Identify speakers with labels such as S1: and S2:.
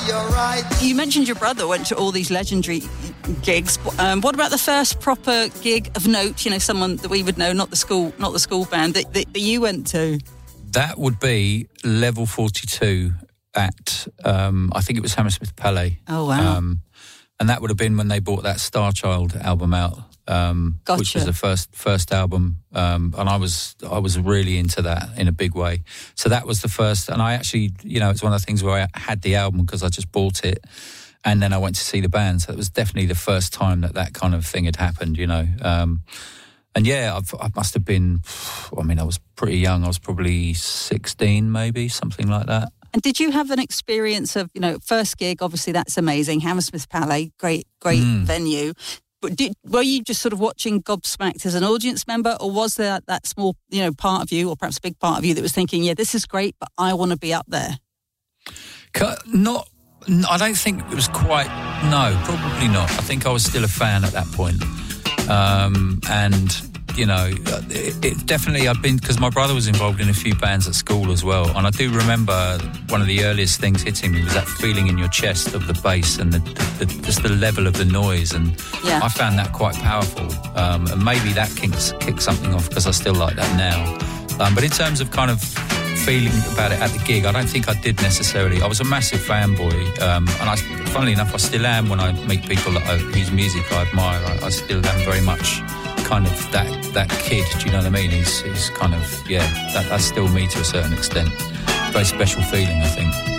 S1: you're right.
S2: You mentioned your brother went to all these legendary gigs. What about the first proper gig of note? You know, someone that we would know, not the school band that you went to.
S3: That would be Level 42 at I think it was Hammersmith Palais.
S2: Oh wow!
S3: And that would have been when they brought that Star Child album out,
S2: Gotcha.
S3: which was the first album, and I was really into that in a big way. So that was the first, and I actually, you know, it's one of the things where I had the album because I just bought it, and then I went to see the band. So it was definitely the first time that kind of thing had happened, you know. And yeah, I must have been, I mean, I was pretty young. I was probably 16, maybe, something like that.
S2: And did you have an experience of, you know, first gig? Obviously, that's amazing. Hammersmith Palais, great venue. But were you just sort of watching gobsmacked as an audience member, or was there that small, you know, part of you, or perhaps a big part of you, that was thinking, yeah, this is great, but I want to be up there?
S3: Not. I don't think it was quite. No, probably not. I think I was still a fan at that point, and. You know, it definitely, I've been, because my brother was involved in a few bands at school as well, and I do remember one of the earliest things hitting me was that feeling in your chest of the bass and just the level of the noise, and I found that quite powerful, and maybe that kicked something off because I still like that now. But in terms of kind of feeling about it at the gig, I don't think I did necessarily. I was a massive fanboy, and funnily enough, I still am when I meet people whose music I admire. I still am very much kind of that kid, do you know what I mean? He's kind of, that's still me to a certain extent. Very special feeling, I think.